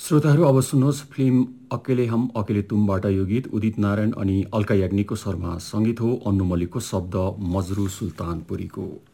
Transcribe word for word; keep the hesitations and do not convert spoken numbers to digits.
श्रोताहरू अब सुन्नुहोस् फिल्म अकेले हम अकेले तुमबाट यो गीत उदित नारायण अनि अल्का याग्निकको स्वरमा सङ्गीत हो अन्नु मल्लिकको शब्द मजरू सुल्तानपुरीको।